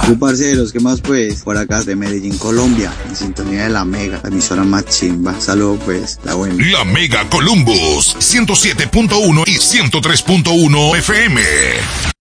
Parceros, ¿qué más pues? Por acá de Medellín, Colombia, en sintonía de La Mega, la emisora más chimba. Saludos pues, la buena. La Mega Columbus, 107.1 y 103.1 FM.